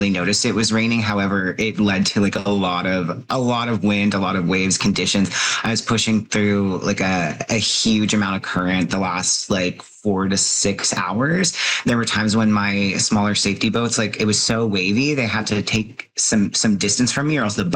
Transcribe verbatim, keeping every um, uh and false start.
noticed it was raining. However, it led to like a lot of a lot of wind, a lot of waves conditions. I was pushing through like a, a huge amount of current the last like four to six hours. There were times when my smaller safety boats, like it was so wavy, they had to take some some distance from me, or else the